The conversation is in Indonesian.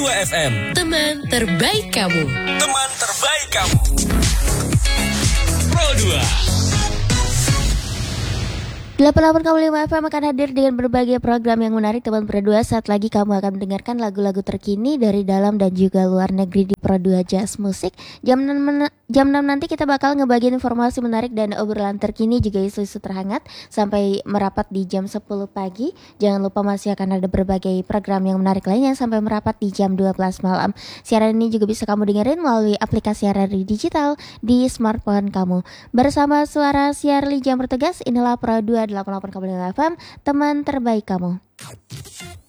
2 FM. Teman terbaik kamu. Teman terbaik kamu. Pro 2. 88,5 FM akan hadir dengan berbagai program yang menarik teman Pro 2. Saat lagi kamu akan mendengarkan lagu-lagu terkini dari dalam dan juga luar negeri di Pro 2 Jazz Music. Jam 6 nanti kita bakal ngebagiin informasi menarik dan obrolan terkini juga isu-isu terhangat sampai merapat di jam 10 pagi. Jangan lupa masih akan ada berbagai program yang menarik lainnya sampai merapat di jam 12 malam. Siaran ini juga bisa kamu dengerin melalui aplikasi radio digital di smartphone kamu. Bersama suara siar Li Jam bertugas, inilah Pro 2 88,5 FM, teman terbaik kamu.